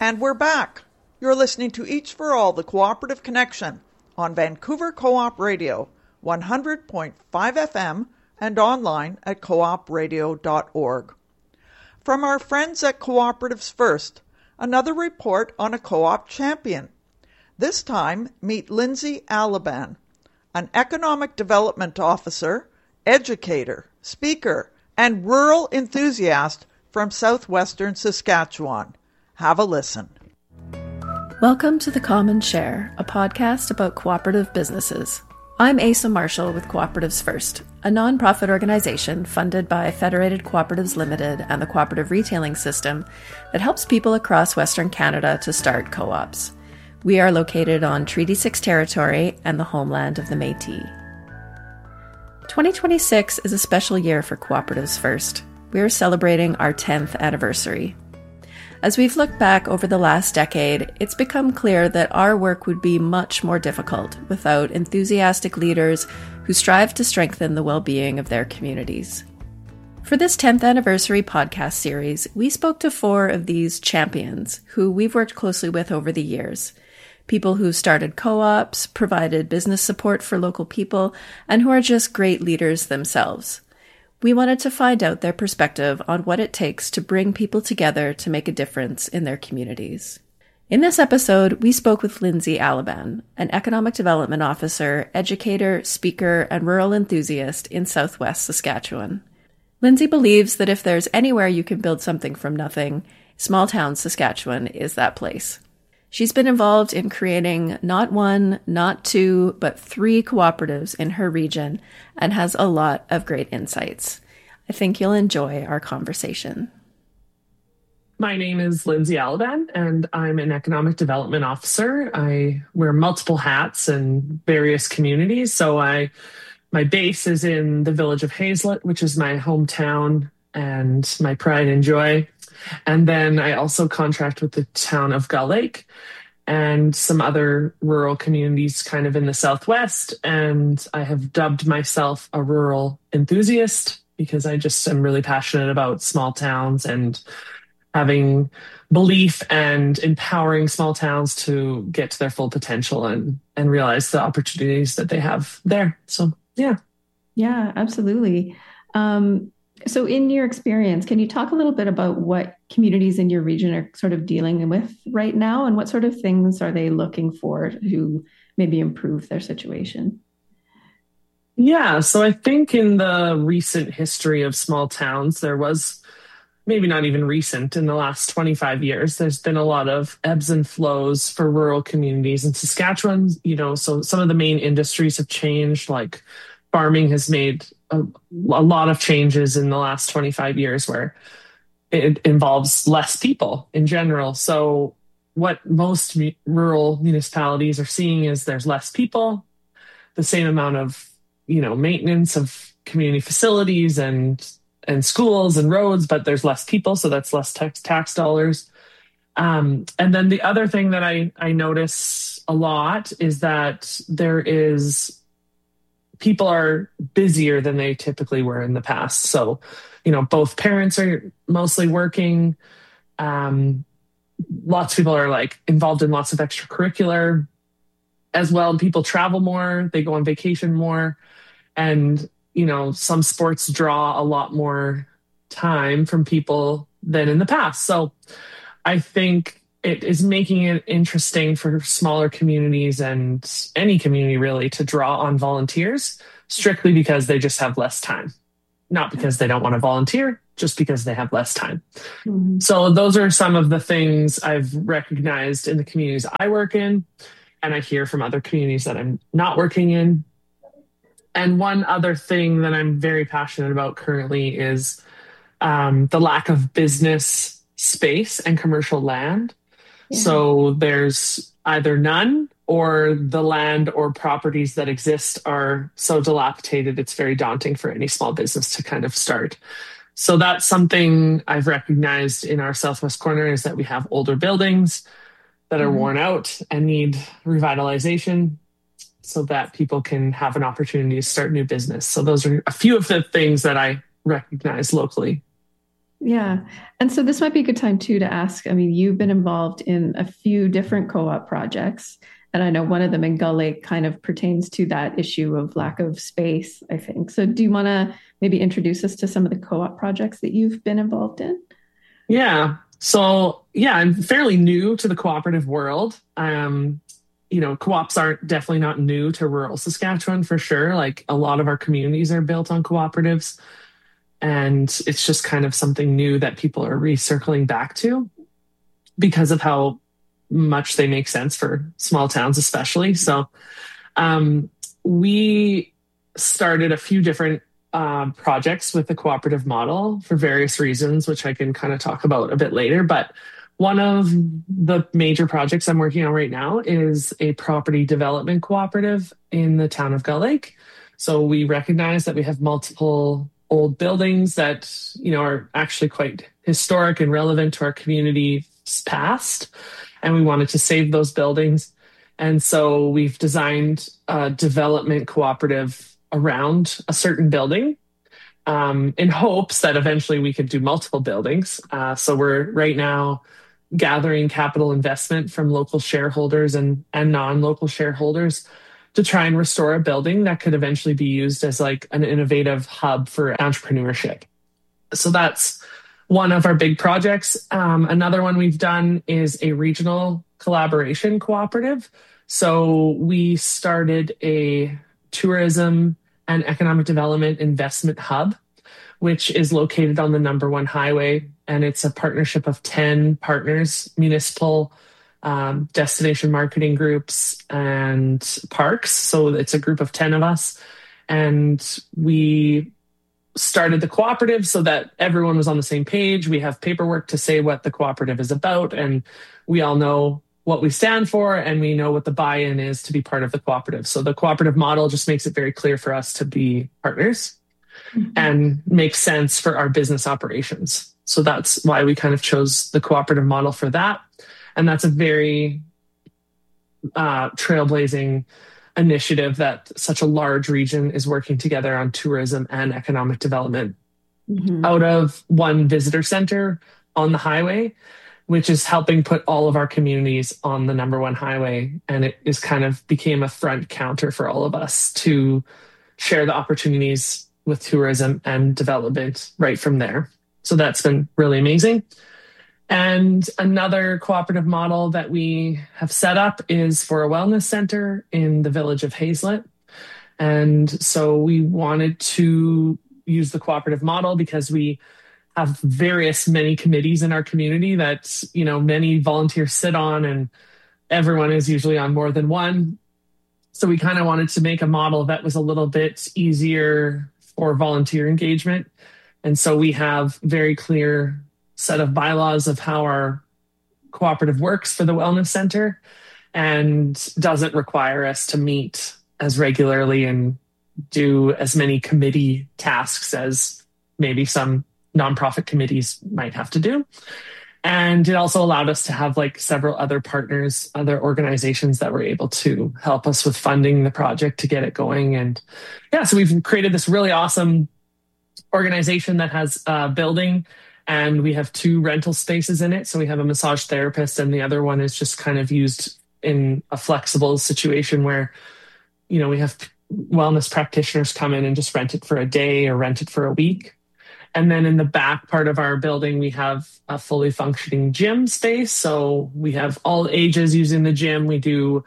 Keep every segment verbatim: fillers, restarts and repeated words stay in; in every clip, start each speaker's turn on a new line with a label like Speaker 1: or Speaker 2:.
Speaker 1: And we're back. You're listening to Each for All, the Cooperative Connection, on Vancouver Co-op Radio, one hundred point five F M, and online at co op radio dot org. From our friends at Cooperatives First, another report on a co-op champion. This time, meet Lindsay Alaban, an economic development officer, educator, speaker, and rural enthusiast from southwestern Saskatchewan. Have a listen.
Speaker 2: Welcome to The Common Share, a podcast about cooperative businesses. I'm Asa Marshall with Cooperatives First, a non-profit organization funded by Federated Cooperatives Limited and the Cooperative Retailing System that helps people across Western Canada to start co-ops. We are located on Treaty six territory and the homeland of the Métis. twenty twenty-six is a special year for Cooperatives First. We are celebrating our tenth anniversary. As we've looked back over the last decade, it's become clear that our work would be much more difficult without enthusiastic leaders who strive to strengthen the well-being of their communities. For this tenth anniversary podcast series, we spoke to four of these champions who we've worked closely with over the years. People who started co-ops, provided business support for local people, and who are just great leaders themselves. We wanted to find out their perspective on what it takes to bring people together to make a difference in their communities. In this episode, we spoke with Lindsay Alaban, an economic development officer, educator, speaker, and rural enthusiast in southwest Saskatchewan. Lindsay believes that if there's anywhere you can build something from nothing, small town Saskatchewan is that place. She's been involved in creating not one, not two, but three cooperatives in her region and has a lot of great insights. I think you'll enjoy our conversation.
Speaker 3: My name is Lindsay Alaban, and I'm an economic development officer. I wear multiple hats in various communities. So I, my base is in the village of Hazelet, which is my hometown and my pride and joy. And then I also contract with the town of Gull Lake and some other rural communities kind of in the southwest. And I have dubbed myself a rural enthusiast because I just am really passionate about small towns and having belief and empowering small towns to get to their full potential and, and realize the opportunities that they have there. So, yeah.
Speaker 4: Yeah, absolutely. Um, So in your experience, can you talk a little bit about what communities in your region are sort of dealing with right now and what sort of things are they looking for to maybe improve their situation?
Speaker 3: Yeah, so I think in the recent history of small towns, there was maybe not even recent in the last twenty-five years, there's been a lot of ebbs and flows for rural communities in Saskatchewan. You know, so some of the main industries have changed, like farming has made a, a lot of changes in the last twenty-five years where it involves less people in general. So what most mu- rural municipalities are seeing is there's less people, the same amount of, you know, maintenance of community facilities and and schools and roads, but there's less people, so that's less tax tax dollars. Um, and then the other thing that I, I notice a lot is that there is people are busier than they typically were in the past. So, you know, both parents are mostly working. Um, lots of people are like involved in lots of extracurricular as well. People travel more, they go on vacation more. And, you know, some sports draw a lot more time from people than in the past. So I think it is making it interesting for smaller communities and any community really to draw on volunteers strictly because they just have less time. Not because they don't want to volunteer, just because they have less time. Mm-hmm. So those are some of the things I've recognized in the communities I work in, and I hear from other communities that I'm not working in. And one other thing that I'm very passionate about currently is um, the lack of business space and commercial land. Yeah. So there's either none or the land or properties that exist are so dilapidated, it's very daunting for any small business to kind of start. So that's something I've recognized in our southwest corner is that we have older buildings that are mm-hmm. worn out and need revitalization so that people can have an opportunity to start new business. So those are a few of the things that I recognize locally.
Speaker 4: Yeah. And so this might be a good time too to ask. I mean, you've been involved in a few different co-op projects. And I know one of them in Gull Lake kind of pertains to that issue of lack of space, I think. So do you want to maybe introduce us to some of the co-op projects that you've been involved in?
Speaker 3: Yeah. So yeah, I'm fairly new to the cooperative world. Um, you know, co-ops aren't definitely not new to rural Saskatchewan for sure. Like a lot of our communities are built on cooperatives. And it's just kind of something new that people are recircling back to because of how much they make sense for small towns, especially. So um, we started a few different uh, projects with the cooperative model for various reasons, which I can kind of talk about a bit later. But one of the major projects I'm working on right now is a property development cooperative in the town of Gull Lake. So we recognize that we have multiple old buildings that, you know, are actually quite historic and relevant to our community's past. And we wanted to save those buildings. And so we've designed a development cooperative around a certain building um, in hopes that eventually we could do multiple buildings. Uh, so we're right now gathering capital investment from local shareholders and, and non-local shareholders to try and restore a building that could eventually be used as like an innovative hub for entrepreneurship. So that's one of our big projects. Um, another one we've done is a regional collaboration cooperative. So we started a tourism and economic development investment hub, which is located on the number one highway. And it's a partnership of ten partners, municipal, Um, destination marketing groups and parks. So it's a group of ten of us. And we started the cooperative so that everyone was on the same page. We have paperwork to say what the cooperative is about, and we all know what we stand for, and we know what the buy-in is to be part of the cooperative. So the cooperative model just makes it very clear for us to be partners mm-hmm. and makes sense for our business operations. So that's why we kind of chose the cooperative model for that. And that's a very uh, trailblazing initiative that such a large region is working together on tourism and economic development mm-hmm. out of one visitor center on the highway, which is helping put all of our communities on the number one highway. And it is kind of became a front counter for all of us to share the opportunities with tourism and development right from there. So that's been really amazing. And another cooperative model that we have set up is for a wellness center in the village of Hazelet. And so we wanted to use the cooperative model because we have various many committees in our community that, you know, many volunteers sit on, and everyone is usually on more than one. So we kind of wanted to make a model that was a little bit easier for volunteer engagement. And so we have very clear set of bylaws of how our cooperative works for the wellness center and doesn't require us to meet as regularly and do as many committee tasks as maybe some nonprofit committees might have to do. And it also allowed us to have like several other partners, other organizations that were able to help us with funding the project to get it going. And yeah, so we've created this really awesome organization that has a building, and we have two rental spaces in it. So we have a massage therapist, and the other one is just kind of used in a flexible situation where, you know, we have wellness practitioners come in and just rent it for a day or rent it for a week. And then in the back part of our building, we have a fully functioning gym space. So we have all ages using the gym. We do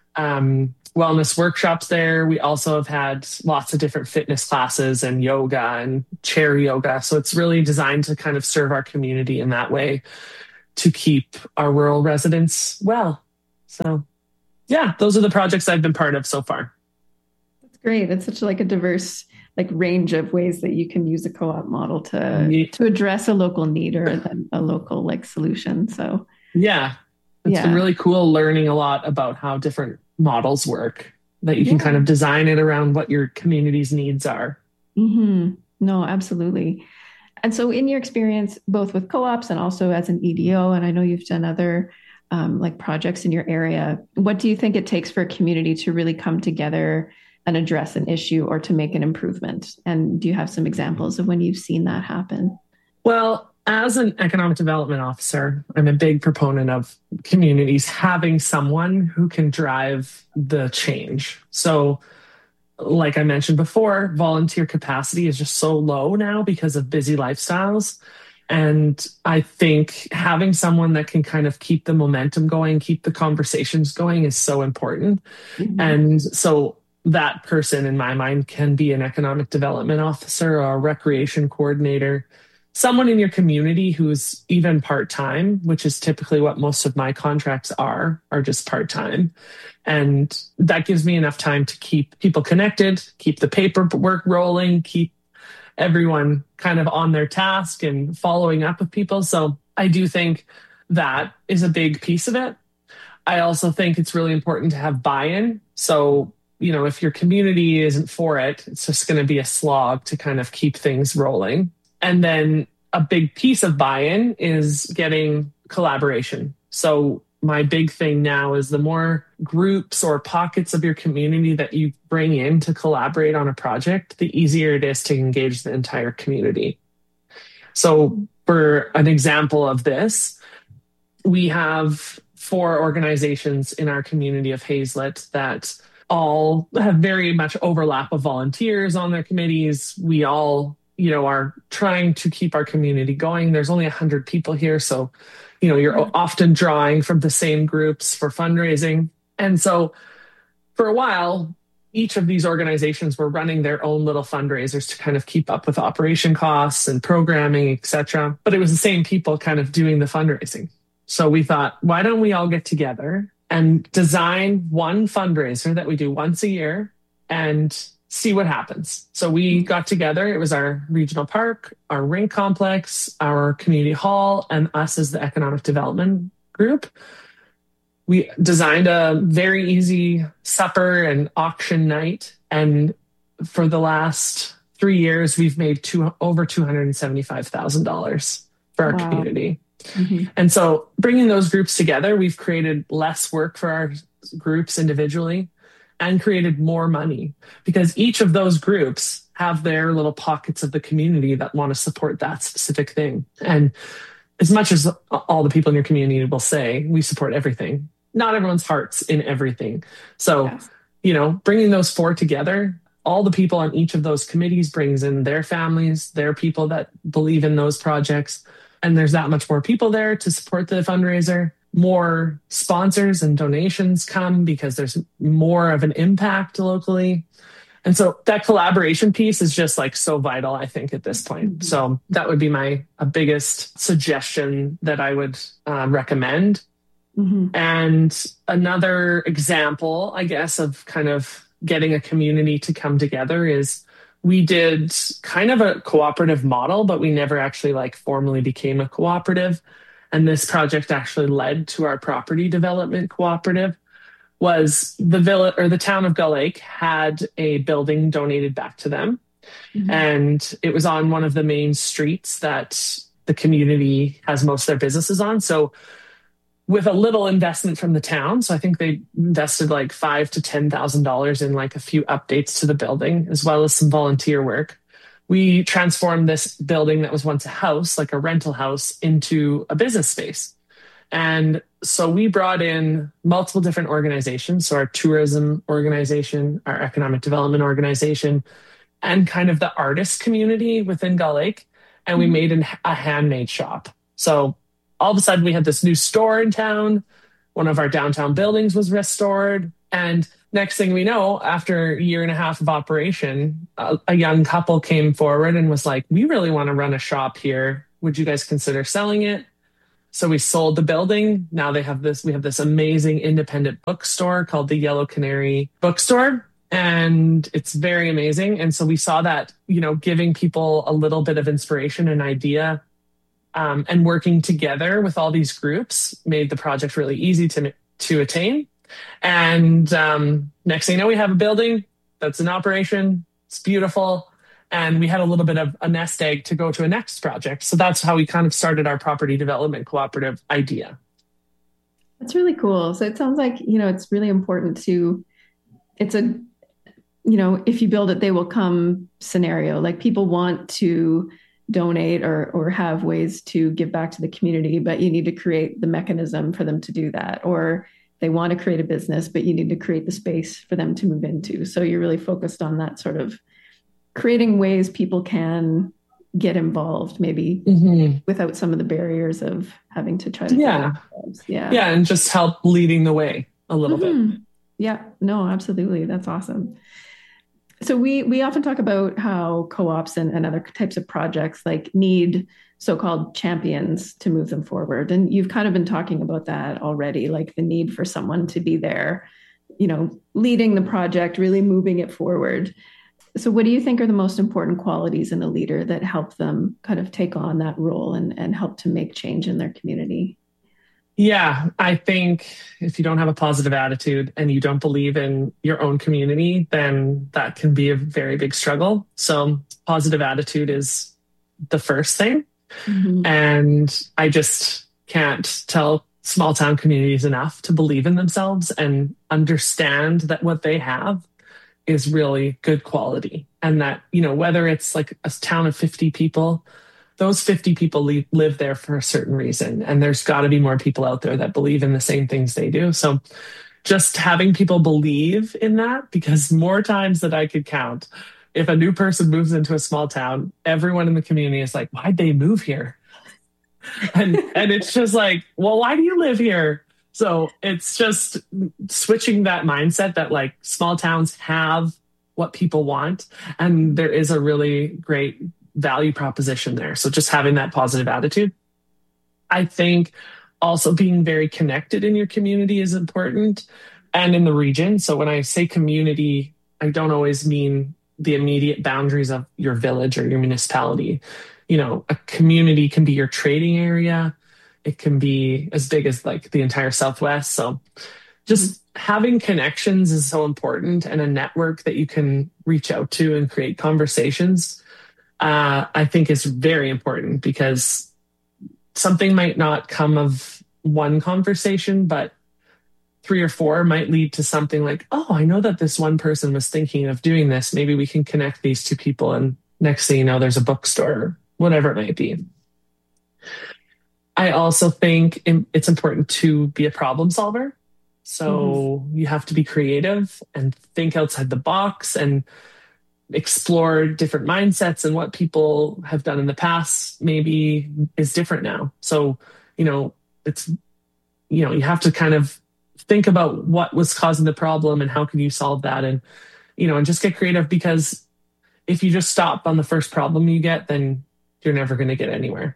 Speaker 3: um, wellness workshops there. We also have had lots of different fitness classes and yoga and chair yoga. So it's really designed to kind of serve our community in that way to keep our rural residents well. So yeah, those are the projects I've been part of so far.
Speaker 4: That's great. It's such like a diverse like range of ways that you can use a co-op model to yeah. to address a local need or a, a local like solution. So
Speaker 3: yeah, it's yeah. been really cool learning a lot about how different models work, that you can yeah. kind of design it around what your community's needs are.
Speaker 4: Mm-hmm. No, absolutely. And so in your experience, both with co-ops and also as an E D O, and I know you've done other um, like projects in your area, what do you think it takes for a community to really come together and address an issue or to make an improvement? And do you have some examples of when you've seen that happen?
Speaker 3: Well, As an economic development officer, I'm a big proponent of communities having someone who can drive the change. So, like I mentioned before, volunteer capacity is just so low now because of busy lifestyles. And I think having someone that can kind of keep the momentum going, keep the conversations going is so important. Mm-hmm. And so that person, in my mind, can be an economic development officer or a recreation coordinator, someone in your community who's even part-time, which is typically what most of my contracts are, are just part-time. And that gives me enough time to keep people connected, keep the paperwork rolling, keep everyone kind of on their task and following up with people. So I do think that is a big piece of it. I also think it's really important to have buy-in. So, you know, if your community isn't for it, it's just going to be a slog to kind of keep things rolling. And then a big piece of buy-in is getting collaboration. So my big thing now is the more groups or pockets of your community that you bring in to collaborate on a project, the easier it is to engage the entire community. So for an example of this, we have four organizations in our community of Hazelet that all have very much overlap of volunteers on their committees. We all, you know, are trying to keep our community going. There's only one hundred people here, so you know, you're often drawing from the same groups for fundraising. And so for a while, each of these organizations were running their own little fundraisers to kind of keep up with operation costs and programming, et cetera. But it was the same people kind of doing the fundraising. So we thought, why don't we all get together and design one fundraiser that we do once a year and see what happens. So we got together. It was our regional park, our rink complex, our community hall, and us as the economic development group. We designed a very easy supper and auction night. And for the last three years, we've made two, over two hundred seventy-five thousand dollars for our wow. community. Mm-hmm. And so bringing those groups together, we've created less work for our groups individually and created more money because each of those groups have their little pockets of the community that want to support that specific thing. And as much as all the people in your community will say, we support everything, not everyone's heart's in everything. So, yes. you know, bringing those four together, all the people on each of those committees brings in their families, their people that believe in those projects. And there's that much more people there to support the fundraiser. More sponsors and donations come because there's more of an impact locally. And so that collaboration piece is just like so vital, I think, at this point. Mm-hmm. So that would be my a biggest suggestion that I would uh, recommend. Mm-hmm. And another example, I guess, of kind of getting a community to come together is we did kind of a cooperative model, but we never actually like formally became a cooperative. And this project actually led to our property development cooperative, was the village or the town of Gull Lake had a building donated back to them. Mm-hmm. And it was on one of the main streets that the community has most of their businesses on. So with a little investment from the town, so I think they invested like five to ten thousand dollars in like a few updates to the building, as well as some volunteer work. We transformed this building that was once a house, like a rental house, into a business space. And so we brought in multiple different organizations. So our tourism organization, our economic development organization, and kind of the artist community within Gull Lake. And we made an, a handmade shop. So all of a sudden we had this new store in town. One of our downtown buildings was restored. And next thing we know, after a year and a half of operation, a, a young couple came forward and was like, we really want to run a shop here. Would you guys consider selling it? So we sold the building. Now they have this, we have this amazing independent bookstore called the Yellow Canary Bookstore. And it's very amazing. And so we saw that, you know, giving people a little bit of inspiration and idea um, and working together with all these groups made the project really easy to, to attain. And um, next thing you know, we have a building that's in operation. It's beautiful. And we had a little bit of a nest egg to go to a next project. So that's how we kind of started our property development cooperative idea.
Speaker 4: That's really cool. So it sounds like, you know, it's really important to, it's a, you know, if you build it, they will come scenario. Like people want to donate or or have ways to give back to the community, but you need to create the mechanism for them to do that. Or they want to create a business, but you need to create the space for them to move into. So you're really focused on that sort of creating ways people can get involved, maybe mm-hmm. without some of the barriers of having to try to
Speaker 3: yeah
Speaker 4: yeah
Speaker 3: yeah and just help leading the way a little mm-hmm. bit.
Speaker 4: Yeah, no, absolutely. That's awesome. So we we often talk about how co-ops and, and other types of projects like need so-called champions to move them forward. And you've kind of been talking about that already, like the need for someone to be there, you know, leading the project, really moving it forward. So what do you think are the most important qualities in a leader that help them kind of take on that role and, and help to make change in their community?
Speaker 3: Yeah, I think if you don't have a positive attitude and you don't believe in your own community, then that can be a very big struggle. So positive attitude is the first thing. Mm-hmm. And I just can't tell small town communities enough to believe in themselves and understand that what they have is really good quality. And that, you know, whether it's like a town of fifty people, those fifty people li- live there for a certain reason. And there's got to be more people out there that believe in the same things they do. So just having people believe in that, because more times than I could count, if a new person moves into a small town, everyone in the community is like, why'd they move here? And and it's just like, well, why do you live here? So it's just switching that mindset that like small towns have what people want. And there is a really great value proposition there. So just having that positive attitude. I think also being very connected in your community is important and in the region. So when I say community, I don't always mean the immediate boundaries of your village or your municipality. You know, a community can be your trading area. It can be as big as like the entire Southwest. So just mm-hmm. having connections is so important, and a network that you can reach out to and create conversations, uh, I think is very important, because something might not come of one conversation, but three or four might lead to something like, oh, I know that this one person was thinking of doing this. Maybe we can connect these two people. And next thing you know, there's a bookstore, whatever it might be. I also think it's important to be a problem solver. So mm-hmm. you have to be creative and think outside the box and explore different mindsets, and what people have done in the past maybe is different now. So, you know, it's, you know, you have to kind of think about what was causing the problem and how can you solve that, and, you know, and just get creative, because if you just stop on the first problem you get, then you're never going to get anywhere.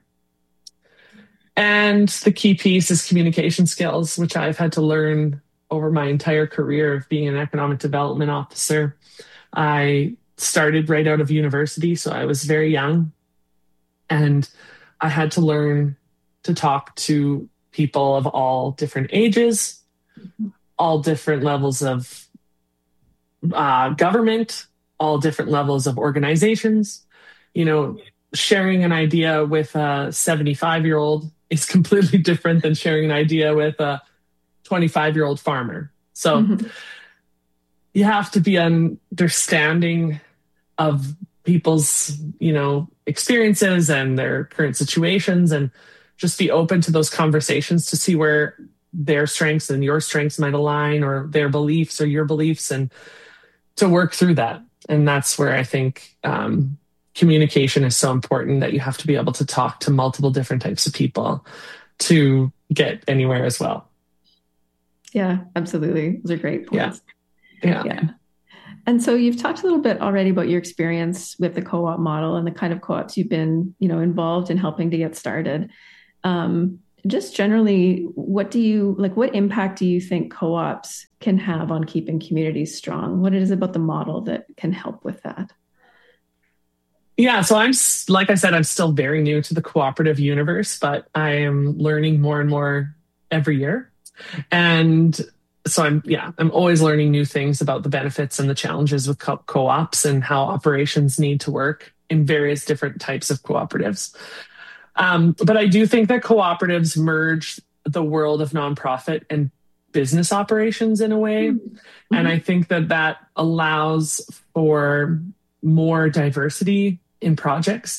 Speaker 3: And the key piece is communication skills, which I've had to learn over my entire career of being an economic development officer. I started right out of university, so I was very young, and I had to learn to talk to people of all different ages, all different levels of uh, government, all different levels of organizations. You know, sharing an idea with a seventy-five-year-old is completely different than sharing an idea with a twenty-five-year-old farmer. So mm-hmm. you have to be understanding of people's, you know, experiences and their current situations, and just be open to those conversations to see where their strengths and your strengths might align, or their beliefs or your beliefs, and to work through that. And that's where I think um, communication is so important, that you have to be able to talk to multiple different types of people to get anywhere as well.
Speaker 4: Yeah, absolutely. Those are great points.
Speaker 3: Yeah. Yeah.
Speaker 4: yeah. And so you've talked a little bit already about your experience with the co-op model and the kind of co-ops you've been, you know, involved in helping to get started. Um, just generally, what do you like, what impact do you think co-ops can have on keeping communities strong? What is it about the model that can help with that?
Speaker 3: Yeah, so I'm, like I said, I'm still very new to the cooperative universe, but I am learning more and more every year. And so I'm, yeah, I'm always learning new things about the benefits and the challenges with co- co-ops and how operations need to work in various different types of cooperatives. Um, but I do think that cooperatives merge the world of nonprofit and business operations in a way. Mm-hmm. And I think that that allows for more diversity in projects.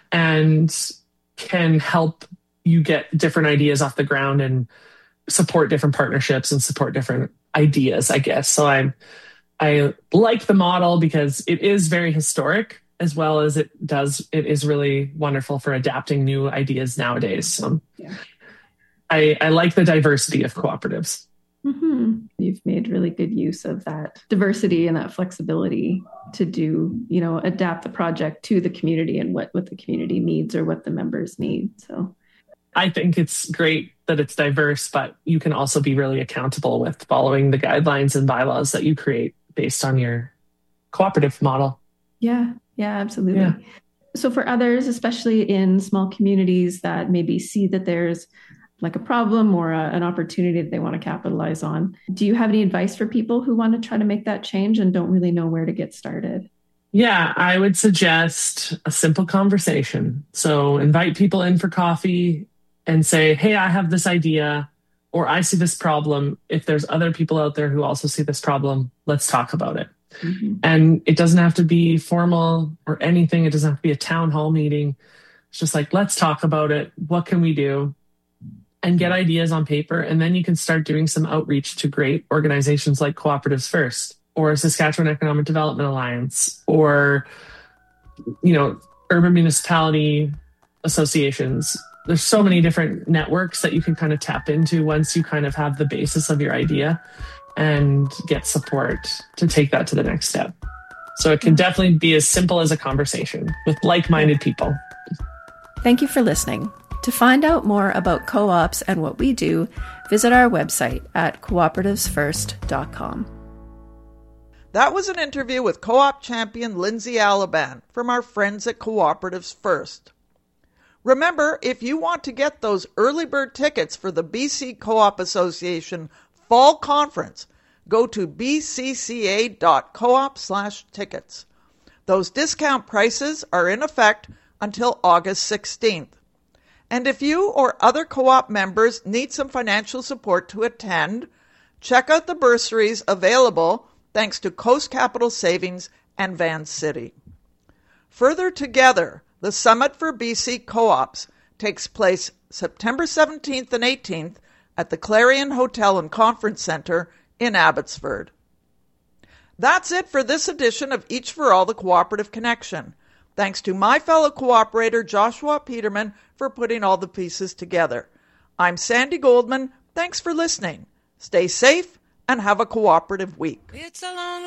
Speaker 3: and can help you get different ideas off the ground and support different partnerships and support different ideas, I guess. So I'm, I like the model because it is very historic, as well as it does, it is really wonderful for adapting new ideas nowadays. So yeah. I, I like the diversity of cooperatives.
Speaker 4: Mm-hmm. You've made really good use of that diversity and that flexibility to do, you know, adapt the project to the community and what, what the community needs or what the members need. So
Speaker 3: I think it's great that it's diverse, but you can also be really accountable with following the guidelines and bylaws that you create based on your cooperative model.
Speaker 4: Yeah, yeah, absolutely.
Speaker 3: Yeah.
Speaker 4: So for others, especially in small communities that maybe see that there's like a problem or a, an opportunity that they want to capitalize on, do you have any advice for people who want to try to make that change and don't really know where to get started?
Speaker 3: Yeah, I would suggest a simple conversation. So invite people in for coffee and say, hey, I have this idea, or I see this problem. If there's other people out there who also see this problem, let's talk about it. Mm-hmm. And it doesn't have to be formal or anything. It doesn't have to be a town hall meeting. It's just like, let's talk about it. What can we do? And get ideas on paper. And then you can start doing some outreach to great organizations like Cooperatives First or Saskatchewan Economic Development Alliance or, you know, urban municipality associations. There's so many different networks that you can kind of tap into once you kind of have the basis of your idea and get support to take that to the next step. So it can definitely be as simple as a conversation with like-minded people.
Speaker 2: Thank you for listening. To find out more about co-ops and what we do, visit our website at cooperatives first dot com.
Speaker 1: That was an interview with co-op champion Lindsay Alaban from our friends at Cooperatives First. Remember, if you want to get those early bird tickets for the B C Co-op Association Fall Conference, go to b c c a dot coop slash tickets. Those discount prices are in effect until August sixteenth. And if you or other co-op members need some financial support to attend, check out the bursaries available thanks to Coast Capital Savings and Van City. Further together, the Summit for B C Co-ops takes place September seventeenth and eighteenth at the Clarion Hotel and Conference Center in Abbotsford. That's it for this edition of Each for All, the Cooperative Connection. Thanks to my fellow cooperator Joshua Peterman for putting all the pieces together. I'm Sandy Goldman. Thanks for listening. Stay safe and have a cooperative week.
Speaker 5: It's a long